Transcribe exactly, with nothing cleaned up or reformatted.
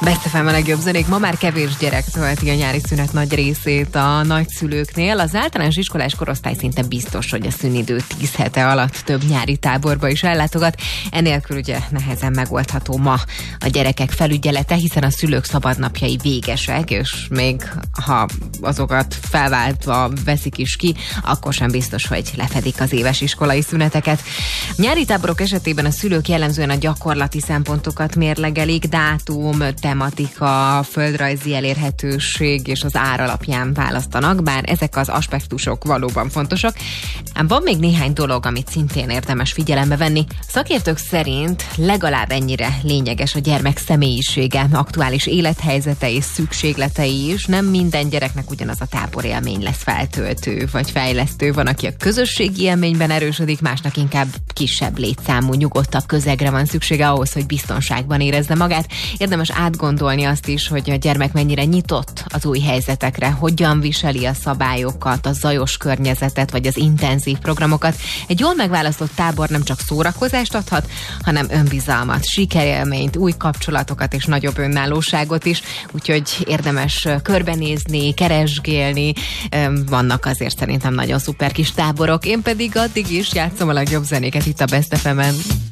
Best ef em a legjobb zenék. Ma már kevés gyerek tölti a nyári szünet nagy részét a nagyszülőknél. Az általános iskolás korosztály szinte biztos, hogy a szünidő tíz hete alatt több nyári táborba is ellátogat. Enélkül ugye nehezen megoldható ma a gyerekek felügyelete, hiszen a szülők szabadnapjai végesek, és még ha azokat felváltva veszik is ki, akkor sem biztos, hogy lefedik az éves iskolai szüneteket. Nyári táborok esetében a szülők jellemzően a gyakorlati szempontokat mérlegelik, dátum, tematika, földrajzi elérhetőség és az ár alapján választanak, bár ezek az aspektusok valóban fontosak. Ám van még néhány dolog, amit szintén érdemes figyelembe venni. Szakértők szerint legalább ennyire lényeges a gyermek személyisége, aktuális élethelyzete és szükségletei is. Nem minden gyereknek ugyanaz a táborélmény lesz feltöltő vagy fejlesztő. Van, aki a közösségi élményben erősödik, másnak inkább kisebb létszámú, nyugodtabb közegre van szüksége ahhoz, hogy biztonságban érezze magát. Érdemes átgondolni azt is, hogy a gyermek mennyire nyitott az új helyzetekre, hogyan viseli a szabályokat, a zajos környezetet, vagy az intenzív programokat. Egy jól megválasztott tábor nem csak szórakozást adhat, hanem önbizalmat, sikerélményt, új kapcsolatokat és nagyobb önállóságot is, úgyhogy érdemes körbenézni, keresgélni. Vannak azért szerintem nagyon szuper kis táborok. Én pedig addig is játszom a legjobb zenéket itt a Best ef emen.